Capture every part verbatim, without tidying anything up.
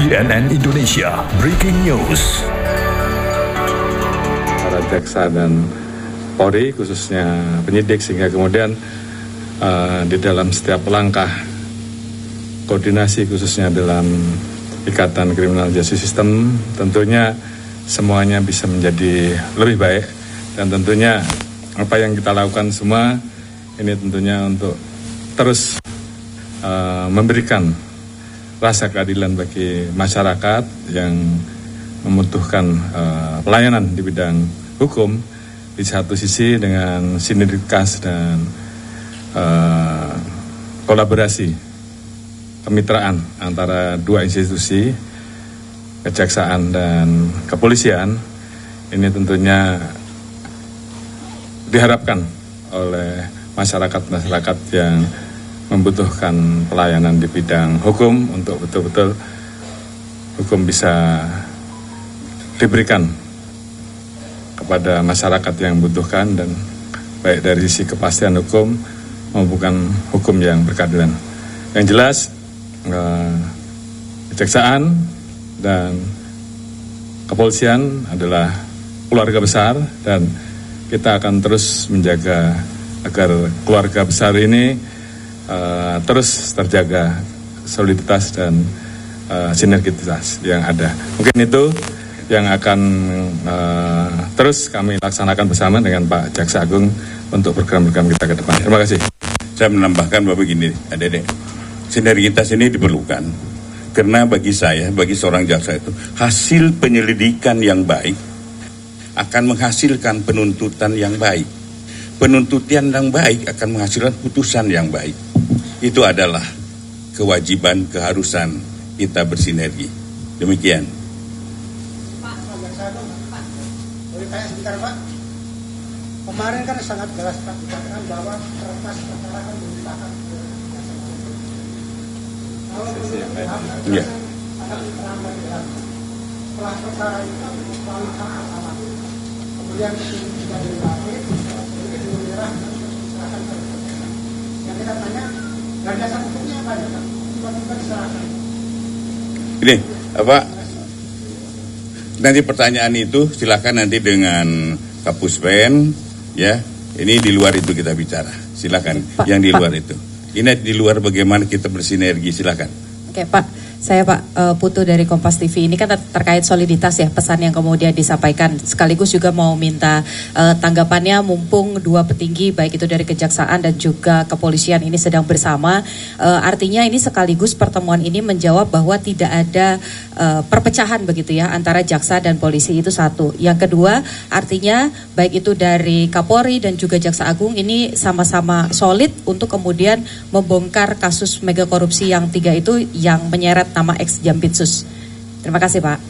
C N N Indonesia Breaking News. Para jaksa dan Polri, khususnya penyidik, sehingga kemudian uh, di dalam setiap langkah koordinasi, khususnya dalam Ikatan Criminal Justice System, tentunya semuanya bisa menjadi lebih baik. Dan tentunya apa yang kita lakukan semua ini tentunya untuk terus uh, memberikan rasa keadilan bagi masyarakat yang membutuhkan uh, pelayanan di bidang hukum, di satu sisi dengan sinergitas dan uh, kolaborasi kemitraan antara dua institusi, kejaksaan dan kepolisian. Ini tentunya diharapkan oleh masyarakat-masyarakat yang membutuhkan pelayanan di bidang hukum untuk betul-betul hukum bisa diberikan kepada masyarakat yang membutuhkan, dan baik dari sisi kepastian hukum maupun hukum yang berkeadilan. Yang jelas eh, kejaksaan dan kepolisian adalah keluarga besar, dan kita akan terus menjaga agar keluarga besar ini Uh, terus terjaga soliditas dan uh, sinergitas yang ada. Mungkin itu yang akan uh, terus kami laksanakan bersama dengan Pak Jaksa Agung untuk program-program kita ke depan. Terima kasih. Saya menambahkan bahwa begini, adik-adik, sinergitas ini diperlukan karena bagi saya, bagi seorang jaksa itu, hasil penyelidikan yang baik akan menghasilkan penuntutan yang baik. Penuntutan yang baik akan menghasilkan putusan yang baik. Itu adalah kewajiban, keharusan kita bersinergi. Demikian. Pak, Pak, boleh tanya sebentar, Pak? Kemarin kan sangat jelas Pak dikatakan bahwa kertas perkara kan dimintakan ke kalau ya. akan terlambat jelas. Setelah perkara itu melalui hak sama. Kemudian tidak dilatih, kemudian dimenyerah dan diserahkan ke yang kita tanya. Dan dasar hukumnya apa ya, Pak? Tiba-tiba diserahkan. Ini, apa? Nanti pertanyaan itu silakan nanti dengan Kapuspen, ya. Ini di luar itu kita bicara. Silakan. Pak, yang di luar Pak. Itu. Ini di luar bagaimana kita bersinergi. Silakan. Oke, Pak. Saya Pak uh, Putu dari Kompas T V. Ini kan ter- terkait soliditas ya, pesan yang kemudian disampaikan. Sekaligus juga mau minta uh, tanggapannya mumpung dua petinggi baik itu dari kejaksaan dan juga kepolisian ini sedang bersama. Uh, artinya ini sekaligus pertemuan ini menjawab bahwa tidak ada uh, perpecahan begitu ya antara jaksa dan polisi, itu satu. Yang kedua, artinya baik itu dari Kapolri dan juga Jaksa Agung ini sama-sama solid untuk kemudian membongkar kasus mega korupsi yang tiga itu yang menyeret nama ex Jampitsus. Terima kasih, Pak.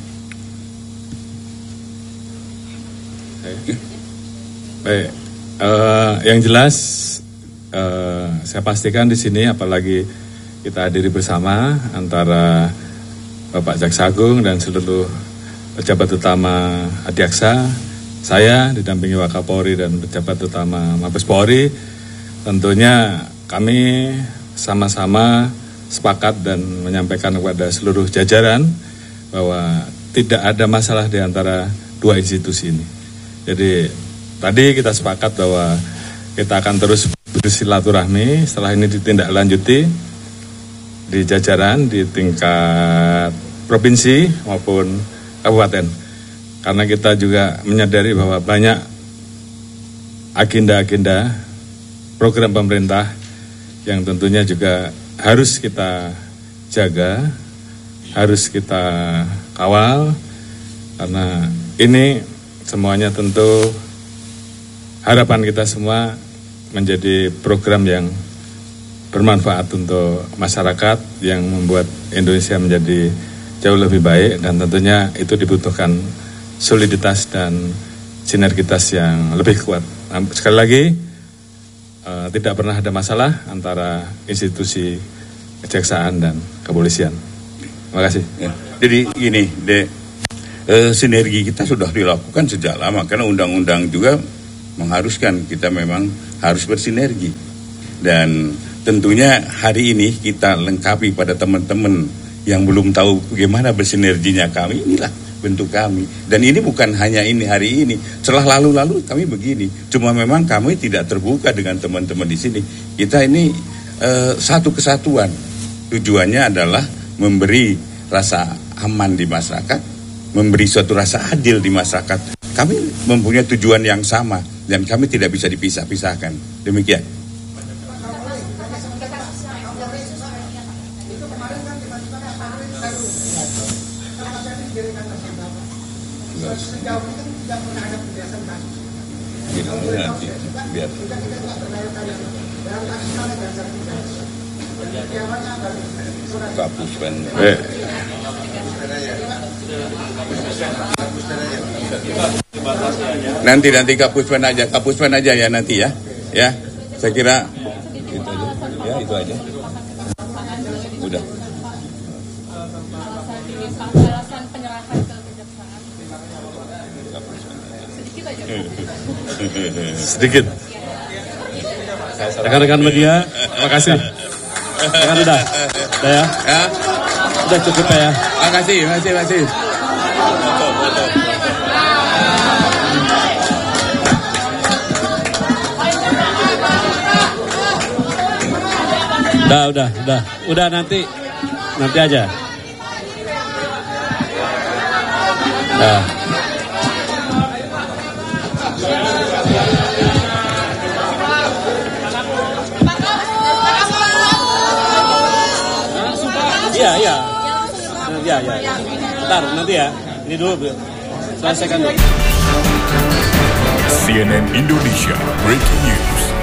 Baik, uh, yang jelas uh, saya pastikan di sini, apalagi kita hadiri bersama antara Bapak Jaksa Agung dan seluruh pejabat utama Adiaksa, saya didampingi Wakapolri dan pejabat utama Mabes Polri, tentunya kami sama-sama sepakat dan menyampaikan kepada seluruh jajaran bahwa tidak ada masalah di antara dua institusi ini. Jadi tadi kita sepakat bahwa kita akan terus bersilaturahmi, setelah ini ditindaklanjuti di jajaran di tingkat provinsi maupun kabupaten. Karena kita juga menyadari bahwa banyak agenda-agenda program pemerintah yang tentunya juga harus kita jaga, harus kita kawal, karena ini semuanya tentu harapan kita semua menjadi program yang bermanfaat untuk masyarakat, yang membuat Indonesia menjadi jauh lebih baik, dan tentunya itu dibutuhkan soliditas dan sinergitas yang lebih kuat. Nah, sekali lagi, Uh, tidak pernah ada masalah antara institusi kejaksaan dan kepolisian. Terima kasih. Ya. Jadi gini, de, uh, sinergi kita sudah dilakukan sejak lama karena undang-undang juga mengharuskan kita memang harus bersinergi. Dan tentunya hari ini kita lengkapi pada teman-teman yang belum tahu bagaimana bersinerginya kami, inilah bentuk kami. Dan ini bukan hanya ini hari ini, setelah lalu-lalu kami begini. Cuma memang kami tidak terbuka dengan teman-teman di sini. Kita ini eh, satu kesatuan. Tujuannya adalah memberi rasa aman di masyarakat, memberi suatu rasa adil di masyarakat. Kami mempunyai tujuan yang sama dan kami tidak bisa dipisah-pisahkan. Demikian. Nanti, biar. Kapuspen. Eh. Nanti nanti Kapuspen aja, Kapuspen aja ya nanti ya, ya. Saya kira itu aja, ya itu aja. Udah. Sedikit. Rekan-rekan media, terima kasih. Rekan udah, udah ya? Ya. Udah cukup ya? Terima kasih, terima kasih, terima kasih. Udah, udah, udah, udah nanti, nanti aja. Nah. Iya, iya. Iya, iya. Bentar, nanti ya. Ini dulu, selesaikan dulu. C N N Indonesia Breaking News.